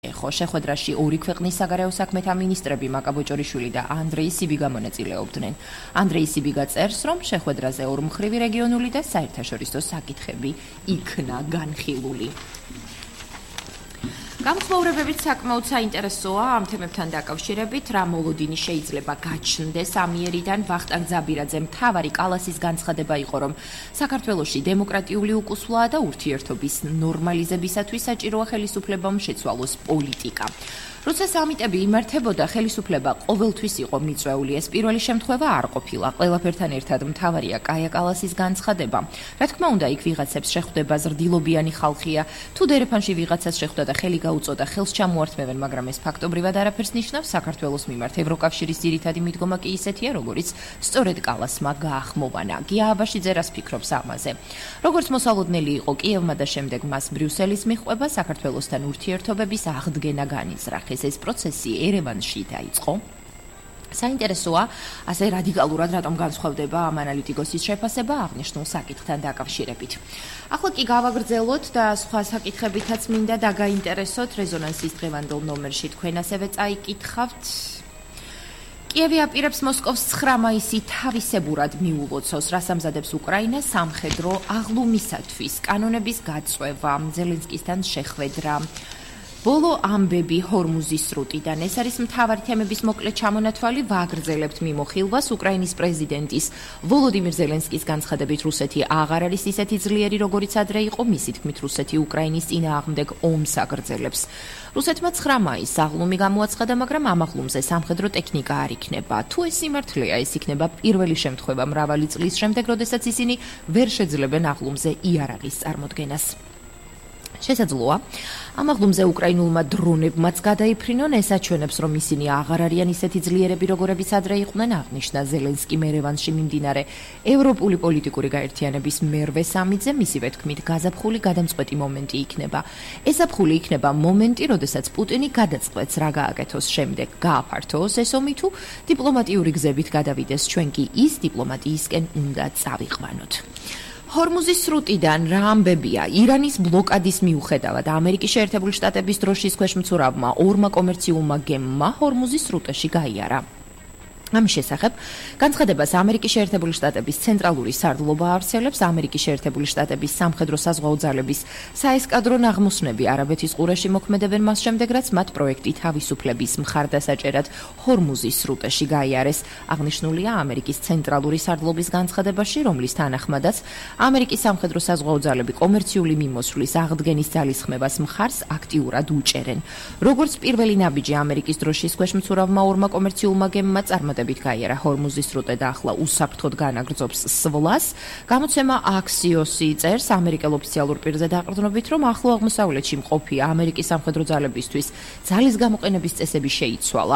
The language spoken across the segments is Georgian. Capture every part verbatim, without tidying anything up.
ხო შეხვედრაში ორი ქვეყნის საგარეო საქმეთა მინისტრები მაკაბოჭორიშვილი და ანდრეი სიბიგა მონაწილეობდნენ. ანდრეი სიბიგა წერს, რომ შეხვედრაზე ორმხრივი რეგიონული და საერთაშორისო საკითხები იქნა განხილული. გამხმოვრებებით საკმაოდ საინტერესოა ამ თემებთან დაკავშირებით, რა მოლოდინი შეიძლება გაჩნდეს ამიერიდან. ვახტანგ ძაბირაძე მთავარი კალასის განცხადება იყო, რომ საქართველოში დემოკრატიული უკუსვლაა და ურთიერთობის ნორმალიზებისათვის საჭიროა ხელისუფლებამ შეცვალოს პოლიტიკა. როცა სამიტები იმართებოდა, ხელისუფლება ყოველთვის იყო მიწვეული. ეს პირველი შემთხვევა არ ყოფილა. ყველაფერთან ერთად მთავარია კაია კალასის განცხადება. რა თქმა უნდა, იქ ვიღაცებს შეხვდება ზრდილობიანი ხალხია, თუ დერეფანში ვიღაცას შეხვდა და ხელი გაუწოდა, ხელს ჩამოართმევენ, მაგრამ ეს ფაქტობრივად არაფერს ნიშნავს. საქართველოს მიმართ ევროკავშირის ძირითადი მიდგომა კი ისეთია, როგორიც სწორედ კალასმა გაახმოვანა. გია აბაშიძე რას ფიქრობს ამაზე? როგორც მოსალოდნელი იყო კიევმა და შემდეგ მას ბრიუსელის მიჰყვება, საქართველოსთან ურთიერთობების აღდგენა განიზრახა. ეს პროცესი ერევანში დაიწყო. საინტერესოა, ასე რადიკალურად რატომ განსხვავდება ამ ანალიტიკოსის შეფასება აღნიშნულ საკითხთან დაკავშირებით. ახლა კი გავაგრძელოთ და სხვა საკითხებითაც მინდა დაგაინტერესოთ. რეზონანსის დღევანდელ ნომერში თქვენ ასევე წაიკითხავთ. კიევი აპირებს მოსკოვს ცხრა მაისი თავისებურად მიულოცოს, რას ამზადებს უკრაინა სამხედრო აღლუმისათვის, კანონების გაწვევა, ზელენსკისთან შეხვედრა. ბოლო ამბები ჰორმუზის სრუტიდან. ეს არის მთავარი თემების მოკლე ჩამონათვალი. ვაგრძელებთ მიმოხილვას. უკრაინის პრეზიდენტის ვოლოდიმირ ზელენსკის განცხადებით, რუსეთი აღარ არის ისეთი ძლიერი, როგორიც ადრე იყო. მისი თქმით, რუსეთი უკრაინის წინააღმდეგ ომს აგრძელებს. რუსეთმა ცხრა მაისს აღლუმი გამოაცხადა, მაგრამ ამ აღლუმზე სამხედრო ტექნიკა არ იქნება. თუ ეს სიმართლეა, ეს იქნება პირველი შემთხვევა მრავალი წლის შემდეგ, როდესაც ისინი ვერ შეძლებენ აღლუმზე იარაღის წარმოდგენას. შესაძლოა, ამ აღლუმზე უკრაინულმა დრონებმაც გადაიფრინონ. ეს აჩვენებს, რომ ისინი აღარ არიან ისეთი ძლიერები, როგორებიც ადრე იყვნენ, აღნიშნა ზელენსკიმ ერევანში მიმდინარე ევროპული პოლიტიკური გაერთიანების მერვე სამიტზე. მისივე თქმით, გაზაფხული გადამწყვეტი მომენტი იქნება. ეს ზაფხული იქნება მომენტი, როდესაც პუტინი გადაწყვეტს, რა გააკეთოს შემდეგ, გააფართოოს ეს ომი თუ დიპლომატიური გზებით გადავიდეს. ჩვენ კი ის დიპლომატიისკენ უნდა წავიყვანოთ. ჰორმუზის სრუტიდან რა ამბებია? ირანის ბლოკადის მიუხედავად ამერიკის შეერთებული შტატების დროშის ქვეშ მცურავმა ორმა კომერციულმა გემმა ჰორმუზის სრუტეში გაიარა. ამის შესახებ განცხადებას ამერიკის შეერთებული შტატების ცენტრალური სარდლობა ავრცელებს. ამერიკის შეერთებული შტატების სამხედრო საზღვაო ძალების საესკადრო ნაღმოსნები არაბეთის ყურეში მოქმედებენ მას შემდეგ, რაც მათ პროექტი თავისუფლების მხარდასაჭერად ჰორმუზის სრუტეში გაიარეს. აღნიშნულია ამერიკის ცენტრალური სარდლობის განცხადებაში, რომლის თანახმადაც ამერიკის სამხედრო საზღვაო ძალები კომერციული მიმოსვლის აღდგენის ძალისხმევას მხარს აქტიურად უჭერენ. როგორც პირველი ნაბიჯი ამერიკის დროშის ქვეშ მცურავმა ორმა კომერციულმა გემმა წარმატებით გაიარა ჰორმუზის სრუტე და ახლა უსაფრთხოდ განაგრძობს სვლას. გამოცემა აქსიოსი წერს ამერიკელ ოფიციალურ პირზე დაყრდნობით, რომ ახლო აღმოსავლეთში მყოფი ამერიკის სამხედრო ძალებისთვის ძალის გამოყენების წესები შეიცვალა.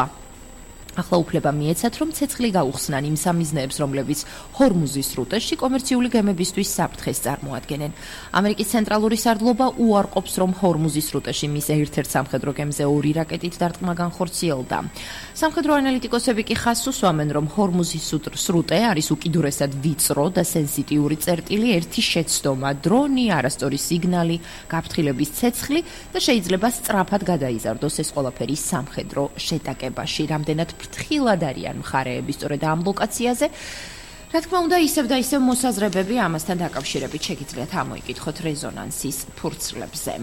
ახლა უფლება მიეცათ, რომ ცეცხლი გაუხსნან იმ სამიზნეებს, რომლებიც ჰორმუზის სრუტეში კომერციული გემებისთვის საფრთხეს წარმოადგენენ. ამერიკის ცენტრალური სარდლობა უარყოფს, რომ ჰორმუზის სრუტეში მის ერთ-ერთ სამხედრო გემზე ორი რაკეტით დარტყმა განხორციელდა. სამხედრო ანალიტიკოსები კი ხაზს უსვამენ, რომ ჰორმუზის სრუტე არის უკიდურესად ვიწრო და სენსიტიური წერტილი, ერთი შეცდომა, დრონი, არასწორი სიგნალი, გაფრთხილების ცეცხლი და შეიძლება სწრაფად გადაიზარდოს ეს ყველაფერი სამხედრო შეტაკებაში. რამდენად ფრთხილად არიან მხარეები სწორედ ამ ლოკაციაზე. რა თქმა უნდა, ისევ და ისევ მოსაზრებები ამასთან დაკავშირებით შეგიძლიათ ამოიკითხოთ რეზონანსის ფურცლებზე.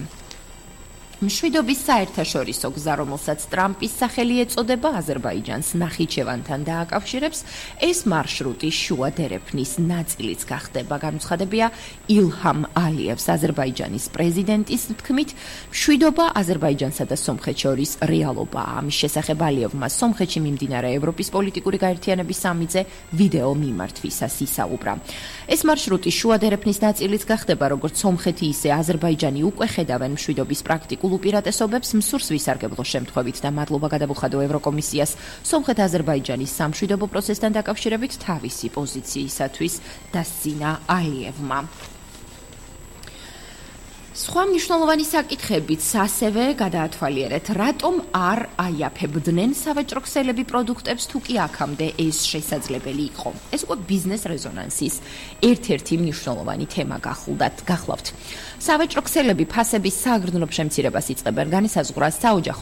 მშვიდობის საერთაშორისო გზა, რომელსაც ტრამპის სახელი ეწოდება, აზერბაიჯანს ნახიჩევანთან დააკავშირებს. ეს მარშრუტი შუა დერეფნის ნაწილიც გახდება. განუცხადებია ილჰამ ალიევს, აზერბაიჯანის პრეზიდენტის თქმით, მშვიდობა აზერბაიჯანსა და სომხეთს შორის რეალობაა. ამის შესახებ ალიევმა სომხეთში მიმდინარე ევროპის პოლიტიკური გაერთიანების სამიტზე ვიდეო მიმართვისას ისაუბრა. ეს მარშრუტი შუა დერეფნის ნაწილიც გახდება, როგორც სომხეთი, ისე აზერბაიჯანი უკვე ხედავენ მშვიდობის პრაქტიკულ უპირატესობებს მსურს ვისარგებლო შემთხვევით და მადლობა გადავუხადო ევროკომისიას სომხეთ-აზერბაიჯანის სამშვიდობო პროცესთან დაკავშირებით თავისი პოზიციისათვის დასცინა ალიევმა. სხვა მნიშვნელოვანი საკითხებიც ასევე გადაათვალიერეთ, რატომ არ აიაფებდნენ სავაჭრო ქსელები პროდუქტებს, თუ კი აქამდე ეს შესაძლებელი იყო. ეს უკვე ბიზნეს რეზონანსის ერთ-ერთი მნიშვნელოვანი თემა გახლდათ, გახლავთ. სავაჭრო ქსელები ფასების საგრძნობ შემცირებას იწყებენ, განისაზღვრა საოჯახო